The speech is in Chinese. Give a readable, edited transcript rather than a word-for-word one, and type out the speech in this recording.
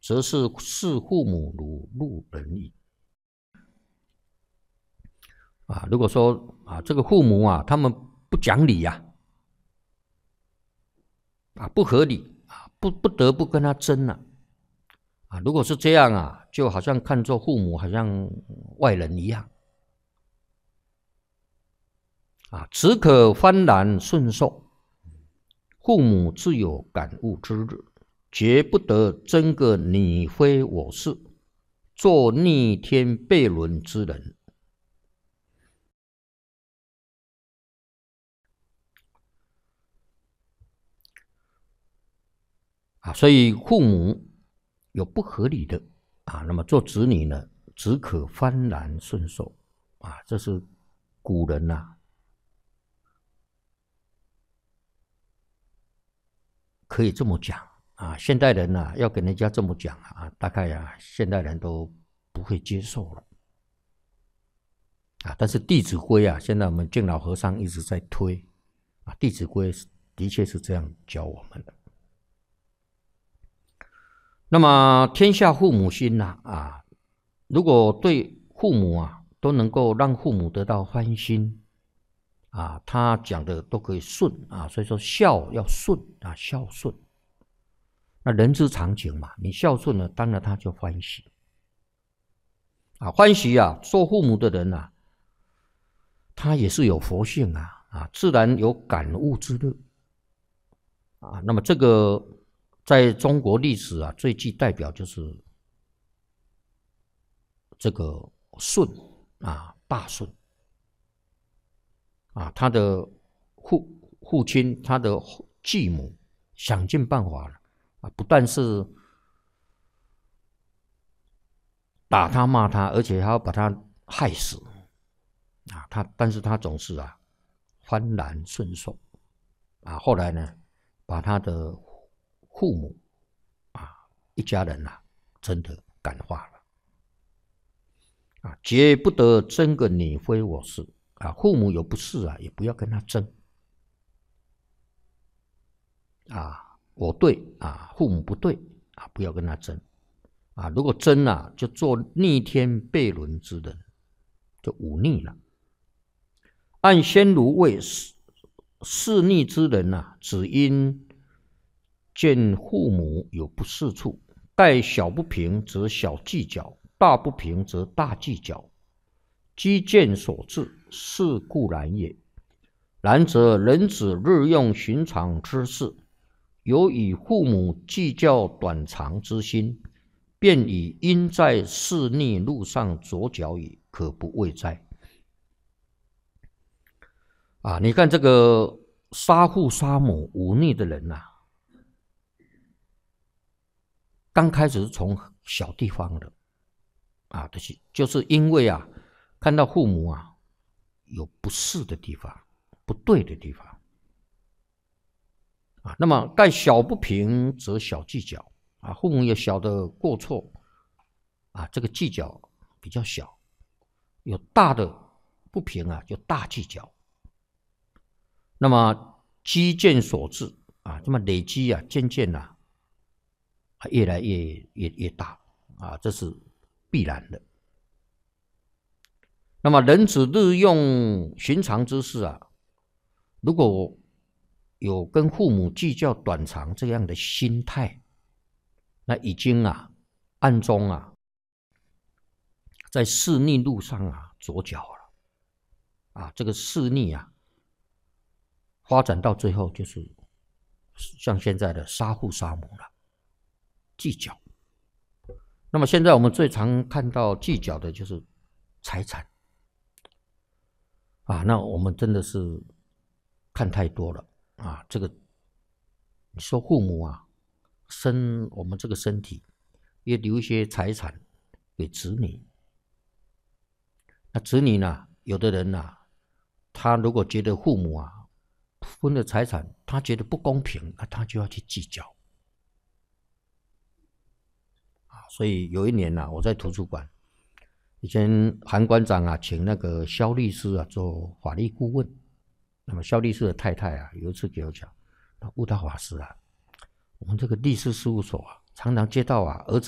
则是视父母如路人矣。如果说这个父母他们不讲理不合理不得不跟他争如果是这样就好像看作父母好像外人一样只可幡然顺受，父母自有感悟之日，绝不得争个你非我是，做逆天悖论之人。所以父母有不合理的那么做子女呢，只可幡然顺受这是古人可以这么讲现代人要跟人家这么讲大概现代人都不会接受了但是《弟子规》现在我们敬老和尚一直在推《弟子规》的确是这样教我们的。那么天下父母心如果对父母都能够让父母得到欢心他讲的都可以顺所以说孝要顺孝顺。那人之常情嘛，你孝顺了，当然他就欢喜欢喜做父母的人他也是有佛性自然有感悟之乐那么这个在中国历史最具代表就是这个舜大舜他的父亲他的继母想尽办法了不但是打他骂他，而且还要把他害死但是他总是幡然顺受后来呢，把他的父母一家人真的感化了绝不得争个你非我是父母有不是也不要跟他争我对父母不对不要跟他争如果争就做逆天悖论之人，就忤逆了。按先儒谓是逆之人只因见父母有不是处，待小不平则小计较，大不平则大计较，积见所致，是固然也。然则人子日用寻常之事，有与父母计较短长之心，便以因在是逆路上着脚矣，可不畏哉。你看这个杀父杀母忤逆的人刚开始是从小地方的就是因为看到父母有不是的地方，不对的地方那么盖小不平则小计较父母有小的过错这个计较比较小，有大的不平就大计较。那么积见所致这么累积渐渐越来越大这是必然的。那么人子日用寻常之事如果有跟父母计较短长这样的心态，那已经暗中在是逆路上着脚了这个是逆发展到最后就是像现在的杀父杀母了，计较。那么现在我们最常看到计较的就是财产那我们真的是看太多了这个你说父母生我们这个身体，也留一些财产给子女。那子女呢，有的人他如果觉得父母分的财产他觉得不公平，他就要去计较所以有一年我在图书馆，以前韩馆长请那个萧律师做法律顾问。那么萧律师的太太有一次给我讲，悟道法师我们这个律师事务所常常接到儿子